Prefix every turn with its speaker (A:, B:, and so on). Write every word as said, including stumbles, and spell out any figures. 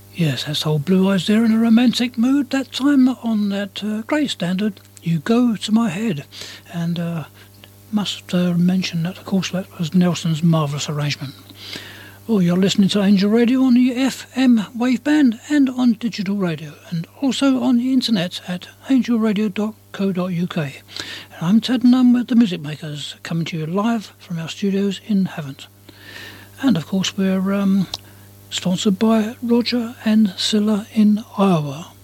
A: Yes, that's old Blue Eyes there in a romantic mood. That time on that uh, great standard, You Go to My Head. And uh, must uh, mention that, of course, that was Nelson's marvellous arrangement. Well, you're listening to Angel Radio on the F M waveband and on digital radio, and also on the internet at angel radio dot co dot uk. And I'm Ted Nunn with the Music Makers, coming to you live from our studios in Havant. And of course, we're um, sponsored by Roger and Scylla in Iowa.